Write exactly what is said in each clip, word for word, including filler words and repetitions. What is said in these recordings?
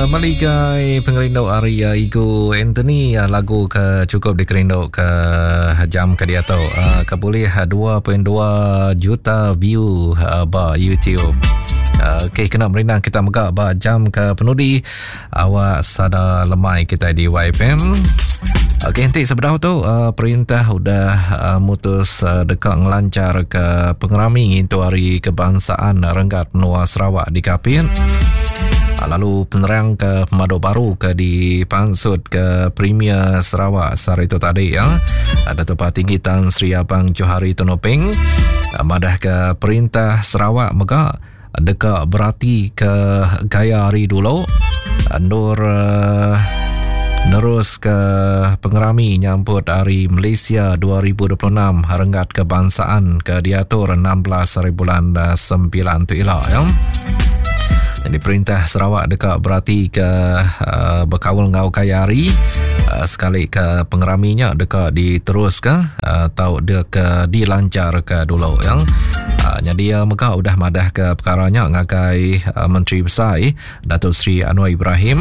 Kembali ke pengerindau Arya Igo Anthony, lagu ke cukup dikerindau ke jam ke dia tu uh, keboleh dua perpuluhan dua juta view uh, ba YouTube. Uh, okay, kena merindang kita megak ba jam ke penudi awak sada lemai kita di Y P M. Okay, nanti sebelah tu uh, perintah udah uh, mutus uh, dekat ngelancar ke pengerami ngintu hari kebangsaan Renggat Menua Sarawak di Kapin. Lalu penerang ke Pemado Baru ke di Pansut ke Premier Sarawak sehari itu tadi ya. Ada Tuan Tinggi Tan Sri Abang Johari Tonopeng madah ke Perintah Sarawak megak dekat berarti ke gaya hari dulu Nur uh, nerus ke pengerami nyambut Hari Malaysia dua ribu dua puluh enam Renggat Kebangsaan ke diatur enam belas hari bulan sembilan tu ilah ya. Jadi Perintah Sarawak dekat berarti ke uh, berkawal ngau kayari uh, sekali ke pengeraminya dekat diteruskan uh, atau dia ke dilancar ke dulu yang uh, jadi uh, mereka udah madah ke perkaranya ngakai uh, Menteri Besar Datuk Seri Anwar Ibrahim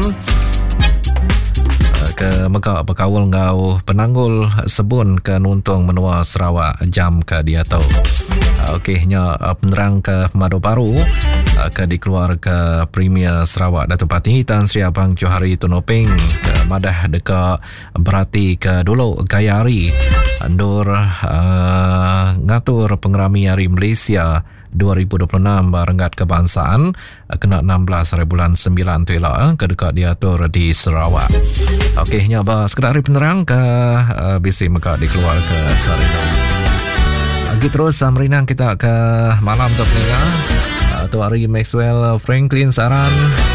ke Mekah berkawal ngau penanggul sebun ke Nuntung Menua Sarawak jam ke dia tahu. Okey, nya penerang ke Pemado Baru ke dikeluar ke Premier Sarawak Datuk Pati Tan Sri Abang Johari Tonopeng ke madah dekat berarti ke dulu gayari Nur uh, ngatur pengerami Hari Malaysia dua ribu dua puluh enam Renggat Kebangsaan kena enam belas hari bulan sembilan tu ialah ke dekat diatur di Sarawak. Okey, nya ba sekedar hari penerang ke uh, bisi meka dikeluar ke Sarino. Lagi terus uh, merinang kita ke malam tu pendengar. Uh, tu hari Maxwell Franklin Saran